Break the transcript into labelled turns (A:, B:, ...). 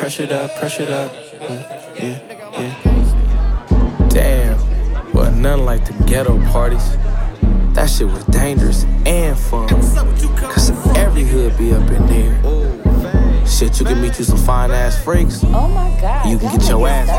A: pressured up. Yeah.
B: Damn, but nothing like the ghetto parties. That shit was dangerous and fun. Cause every hood be up in there. Shit, you can meet you some fine ass freaks.
C: Oh my God.
B: You can get your ass